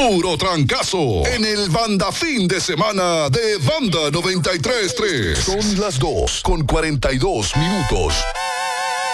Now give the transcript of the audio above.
puro trancazo en el Banda Fin de Semana de Banda 93.3. Son las 2:42.